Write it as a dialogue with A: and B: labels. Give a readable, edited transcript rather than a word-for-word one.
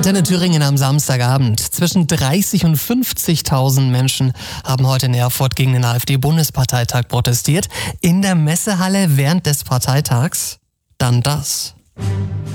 A: Antenne Thüringen am Samstagabend. Zwischen 30 und 50.000 Menschen haben heute in Erfurt gegen den AfD-Bundesparteitag protestiert. In der Messehalle während des Parteitags dann das.